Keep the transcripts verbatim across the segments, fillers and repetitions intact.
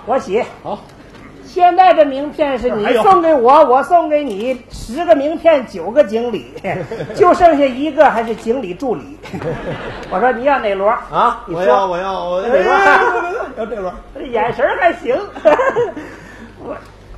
我洗。 好。 现在的名片是你送给我，我送给你，十个名片九个经理，就剩下一个还是经理助理。我说你要哪摞啊？我要我要我哪摞？ 要这摞。 眼神还行。我，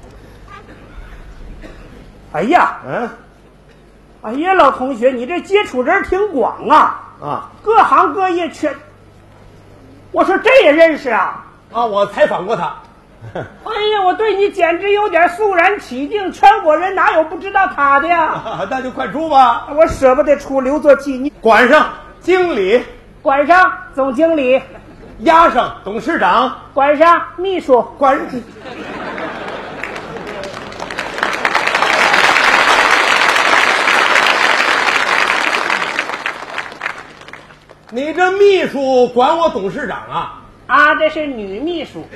哎呀， 嗯， 哎呀，老同学，你这接触人挺广啊啊， 各行各业全。我说这也认识啊？ 啊，我采访过他。 哎呀，我对你简直有点肃然起敬，全国人哪有不知道他的呀？ 啊、那就快出吧， 我舍不得出，留作纪念。 管上经理， 管上总经理， 押上董事长， 管上秘书， 管。你这秘书管我董事长啊？ 啊，这是女秘书。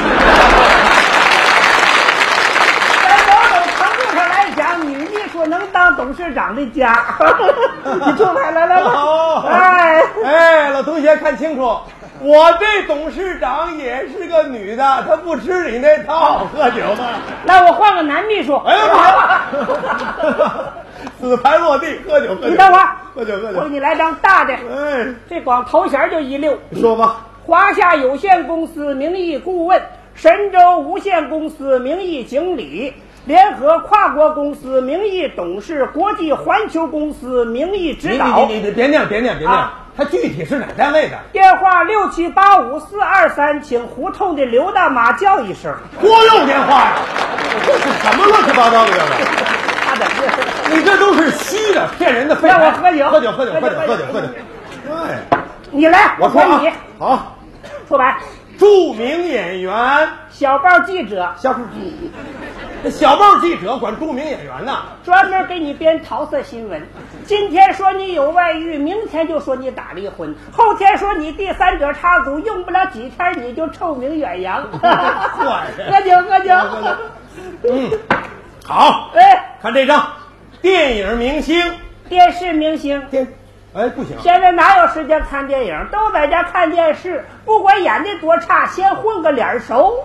在某种程度上来讲，女秘书能当董事长的家。你出来，来来来， 哦、 哎哎，老同学看清楚，我这董事长也是个女的，她不吃你那套，喝酒吗？ 来，我换个男秘书。 哎呀妈！死牌落地，喝酒喝酒。 你等会儿， 喝酒喝酒。 我给你来张大的。 哎， 这光头衔就一溜。 你说吧。 华夏有限公司名义顾问，神州无限公司名义经理，联合跨国公司名义董事，国际环球公司名义指导。 你你你别念别念别念，啊、他具体是哪单位的？ 电话六七八五四二三，请胡同的刘大妈叫一声。 多漏电话呀！这是什么乱七八糟的这个？ 他的是， 你这都是虚的，骗人的。 让我喝酒， 喝酒喝酒喝酒喝酒喝酒。哎， 你来， 我说你好。 出版。 著名演员， 小报记者， 小小报记者管著名演员呢， 专门给你编桃色新闻。今天说你有外遇，明天就说你打离婚，后天说你第三者插足，用不了几天你就臭名远扬。喝酒喝酒。 嗯，好。 哎， 看这张，电影明星， 电视明星， 电。哎，不行！ 现在哪有时间看电影？都在家看电视，不管演的多差，先混个脸熟。